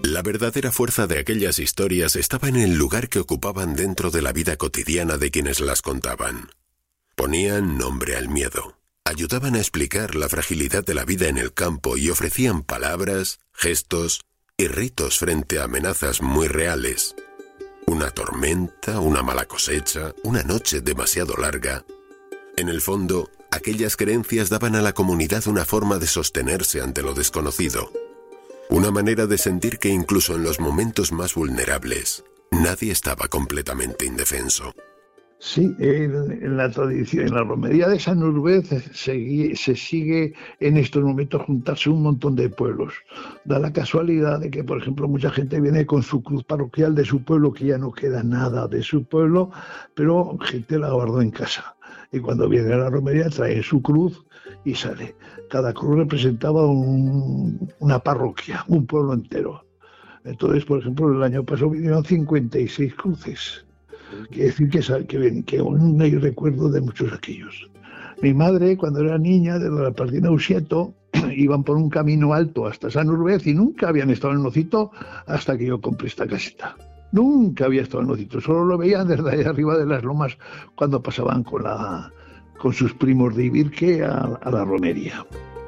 La verdadera fuerza de aquellas historias estaba en el lugar que ocupaban dentro de la vida cotidiana de quienes las contaban. Ponían nombre al miedo, ayudaban a explicar la fragilidad de la vida en el campo y ofrecían palabras, gestos y ritos frente a amenazas muy reales. Una tormenta, una mala cosecha, una noche demasiado larga. En el fondo, aquellas creencias daban a la comunidad una forma de sostenerse ante lo desconocido. Una manera de sentir que incluso en los momentos más vulnerables, nadie estaba completamente indefenso. Sí, en la tradición, en la romería de Sanurvez se sigue en estos momentos juntarse un montón de pueblos. Da la casualidad de que, por ejemplo, mucha gente viene con su cruz parroquial de su pueblo, que ya no queda nada de su pueblo, pero gente la guardó en casa. Y cuando viene a la romería trae su cruz y sale. Cada cruz representaba una parroquia, un pueblo entero. Entonces, por ejemplo, el año pasado vinieron 56 cruces. Quiere decir que aún hay recuerdo de muchos de aquellos. Mi madre, cuando era niña, de la Partida Usieto, iban por un camino alto hasta Sanurvez y nunca habían estado en Nocito hasta que yo compré esta caseta. Nunca había estado en Nocito, solo lo veían desde ahí arriba de las lomas cuando pasaban con sus primos de Ibirque a la romería.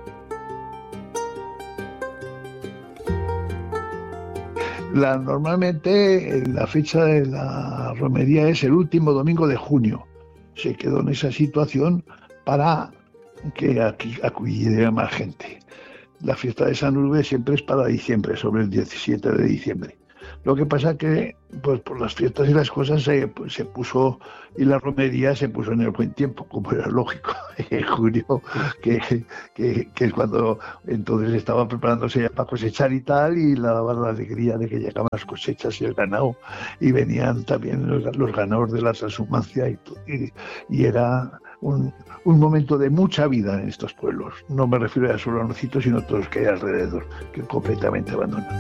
Normalmente la fecha de la romería es el último domingo de junio. Se quedó en esa situación para que aquí acudiera más gente. La fiesta de Sanurvez siempre es para diciembre, sobre el 17 de diciembre. Lo que pasa que, pues por las fiestas y las cosas se puso, y la romería se puso en el buen tiempo, como era lógico, en junio, que es cuando entonces estaba preparándose ya para cosechar y tal, y la daba la alegría de que llegaban las cosechas y el ganado, y venían también los ganados de la transhumancia, y era un momento de mucha vida en estos pueblos. No me refiero a solo a Nocito, sino a todos los que hay alrededor, que completamente abandonados.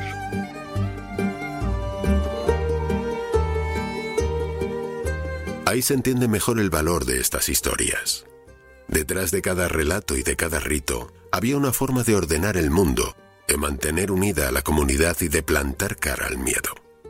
Ahí se entiende mejor el valor de estas historias. Detrás de cada relato y de cada rito había una forma de ordenar el mundo, de mantener unida a la comunidad y de plantar cara al miedo.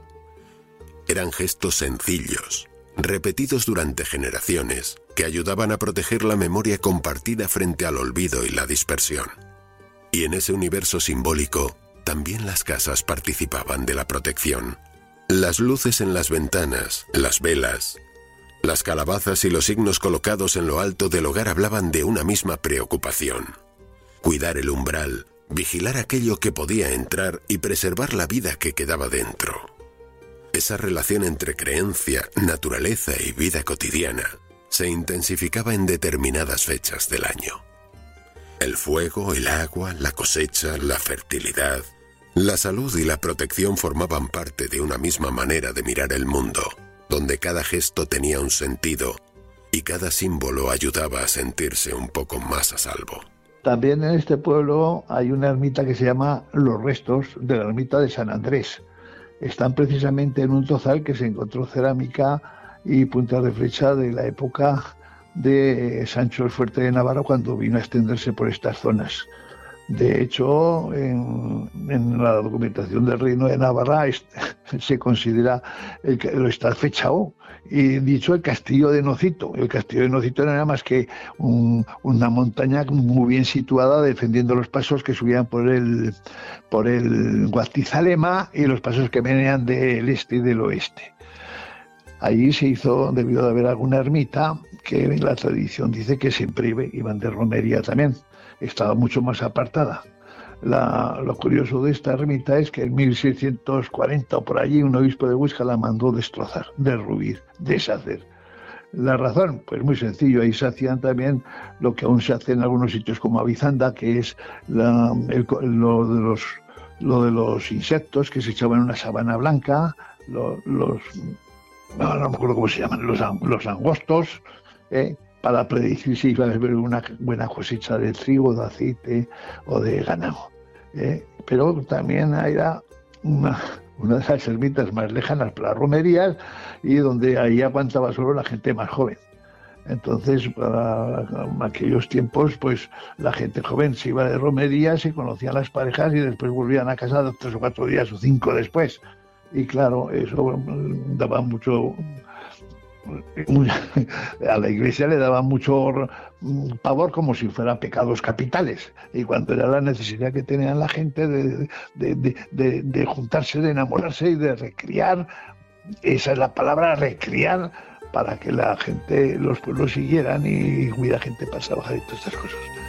Eran gestos sencillos, repetidos durante generaciones, que ayudaban a proteger la memoria compartida frente al olvido y la dispersión. Y en ese universo simbólico, también las casas participaban de la protección. Las luces en las ventanas, las velas, las calabazas y los signos colocados en lo alto del hogar hablaban de una misma preocupación: cuidar el umbral, vigilar aquello que podía entrar y preservar la vida que quedaba dentro. Esa relación entre creencia, naturaleza y vida cotidiana se intensificaba en determinadas fechas del año. El fuego, el agua, la cosecha, la fertilidad, la salud y la protección formaban parte de una misma manera de mirar el mundo, donde cada gesto tenía un sentido y cada símbolo ayudaba a sentirse un poco más a salvo. También en este pueblo hay una ermita que se llama Los Restos de la Ermita de San Andrés. Están precisamente en un tozal que se encontró cerámica y puntas de flecha de la época de Sancho el Fuerte de Navarra, cuando vino a extenderse por estas zonas. De hecho, en la documentación del Reino de Navarra se considera lo está fechado y dicho el castillo de Nocito. El castillo de Nocito no era más que una montaña muy bien situada, defendiendo los pasos que subían por el Guastizalema y los pasos que venían del este y del oeste. Allí se hizo, debió de haber alguna ermita que la tradición dice que siempre iban de romería también. Estaba mucho más apartada. Lo curioso de esta ermita es que en 1640 o por allí un obispo de Huesca la mandó destrozar, derruir, deshacer. La razón, pues muy sencillo, ahí se hacían también lo que aún se hace en algunos sitios como Avizanda, que es lo de los insectos que se echaban en una sábana blanca, no me acuerdo cómo se llaman, los angostos, para predecir si iba a haber una buena cosecha de trigo, de aceite o de ganado. Pero también era una de las ermitas más lejanas para las romerías y donde ahí aguantaba solo la gente más joven. Entonces, para aquellos tiempos, pues la gente joven se iba de romería, se conocían las parejas y después volvían a casa 3 o 4 días o 5 después. Y claro, eso daba mucho, a la Iglesia le daba mucho pavor, como si fueran pecados capitales, y cuando era la necesidad que tenían la gente de juntarse, de enamorarse y de recriar, esa es la palabra, recriar, para que la gente, los pueblos siguieran y hubiera gente para trabajar y todas estas cosas.